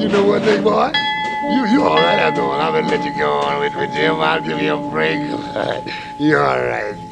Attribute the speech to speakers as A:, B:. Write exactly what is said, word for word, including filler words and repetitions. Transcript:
A: You know what, big boy? You you all right after all. I'm gonna let you go on with, with Jim. I'll give you a break. You all right.